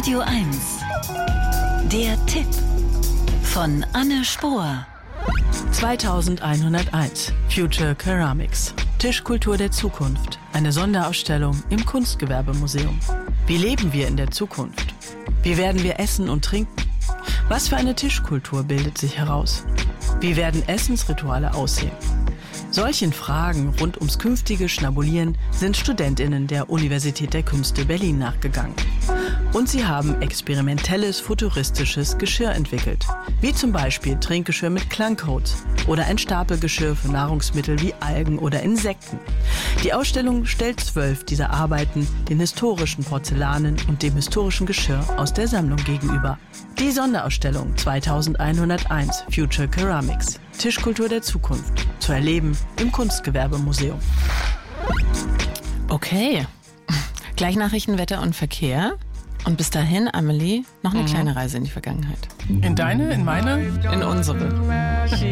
Radio 1. Der Tipp von Anne Spohr. 2101 Future Ceramics. Tischkultur der Zukunft. Eine Sonderausstellung im Kunstgewerbemuseum. Wie leben wir in der Zukunft? Wie werden wir essen und trinken? Was für eine Tischkultur bildet sich heraus? Wie werden Essensrituale aussehen? Solchen Fragen rund ums künftige Schnabulieren sind StudentInnen der Universität der Künste Berlin nachgegangen. Und sie haben experimentelles, futuristisches Geschirr entwickelt. Wie zum Beispiel Trinkgeschirr mit Klangcodes oder ein Stapelgeschirr für Nahrungsmittel wie Algen oder Insekten. Die Ausstellung stellt 12 dieser Arbeiten den historischen Porzellanen und dem historischen Geschirr aus der Sammlung gegenüber. Die Sonderausstellung 2101 Future Ceramics. Tischkultur der Zukunft. Zu erleben im Kunstgewerbemuseum. Okay. Gleich Nachrichten, Wetter und Verkehr. Und bis dahin, Amelie, noch eine kleine Reise in die Vergangenheit. In deine, in meine? In unsere.